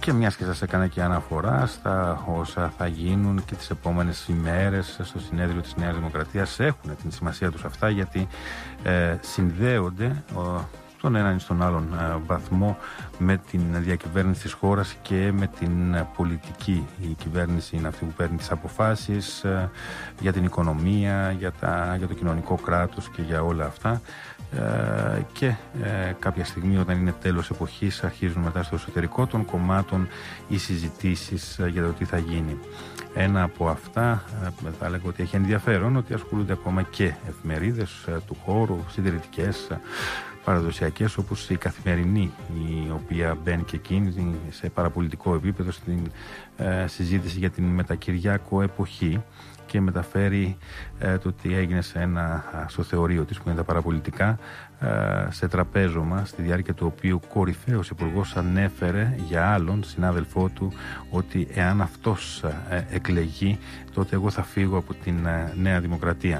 Και μιας και σας έκανα και αναφορά στα όσα θα γίνουν και τις επόμενες ημέρες στο συνέδριο της Νέας Δημοκρατίας, έχουν την σημασία τους αυτά, γιατί συνδέονται στον έναν ή στον άλλον βαθμό με την διακυβέρνηση της χώρας και με την πολιτική. Η κυβέρνηση είναι αυτή που παίρνει τις αποφάσεις για την οικονομία, για το κοινωνικό κράτος και για όλα αυτά. Και κάποια στιγμή, όταν είναι τέλος εποχής, αρχίζουν μετά στο εσωτερικό των κομμάτων οι συζητήσεις για το τι θα γίνει. Ένα από αυτά, θα έλεγα ότι έχει ενδιαφέρον, ότι ασχολούνται ακόμα και εφημερίδες του χώρου, συντηρητικές, παραδοσιακές, όπως η Καθημερινή, η οποία μπαίνει και εκείνη σε παραπολιτικό επίπεδο στην συζήτηση για την μετακυριάκο εποχή και μεταφέρει το τι έγινε στο θεωρείο της, που είναι τα παραπολιτικά, σε τραπέζωμα, στη διάρκεια του οποίου κορυφαίος υπουργός ανέφερε για άλλον συνάδελφό του ότι εάν αυτός εκλεγεί, τότε εγώ θα φύγω από την Νέα Δημοκρατία.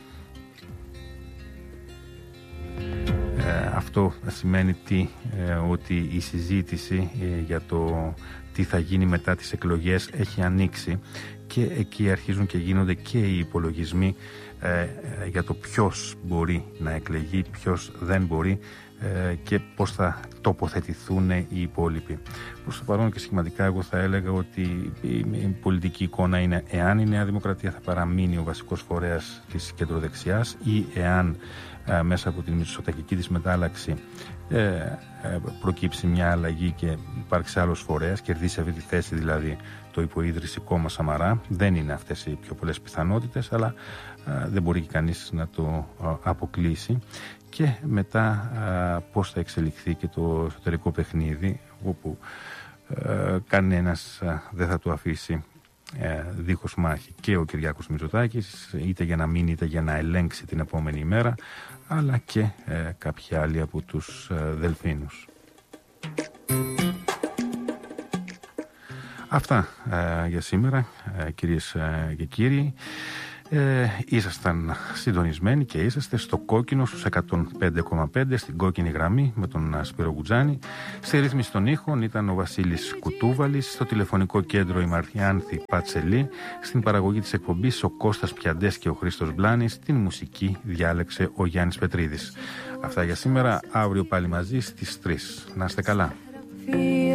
Αυτό σημαίνει ότι η συζήτηση για το τι θα γίνει μετά τις εκλογές έχει ανοίξει, και εκεί αρχίζουν και γίνονται και οι υπολογισμοί για το ποιος μπορεί να εκλεγεί, ποιος δεν μπορεί και πώς θα τοποθετηθούν οι υπόλοιποι. Προς το παρόν και σχηματικά, εγώ θα έλεγα ότι η πολιτική εικόνα είναι εάν η Νέα Δημοκρατία θα παραμείνει ο βασικός φορέας της κεντροδεξιάς ή εάν μέσα από την μητσοτακική της μετάλλαξη προκύψει μια αλλαγή και υπάρξει άλλος φορέας, κερδίσει αυτή τη θέση δηλαδή το υποίδρυση κόμμα Σαμαρά. Δεν είναι αυτές οι πιο πολλές πιθανότητες, αλλά δεν μπορεί και κανείς να το αποκλείσει. Και μετά πώς θα εξελιχθεί και το εσωτερικό παιχνίδι, όπου κανένας δεν θα το αφήσει δίχως μάχη, και ο Κυριάκος Μητσοτάκης, είτε για να μείνει είτε για να ελέγξει την επόμενη ημέρα, αλλά και κάποιοι άλλοι από τους δελφίνους. Αυτά για σήμερα, κυρίες και κύριοι. Ήσασταν συντονισμένοι και είσαστε στο κόκκινο στους 105,5 στην κόκκινη γραμμή με τον Σπύρο Γκουτζάνη. Στη ρύθμιση των ήχων ήταν ο Βασίλης Κουτούβαλης, στο τηλεφωνικό κέντρο η Μαριάνθη Πατσελή, στην παραγωγή της εκπομπής ο Κώστας Πιαντές και ο Χρήστος Μπλάνης, την μουσική διάλεξε ο Γιάννης Πετρίδης. Αυτά για σήμερα, αύριο πάλι μαζί στις 3. Να είστε καλά.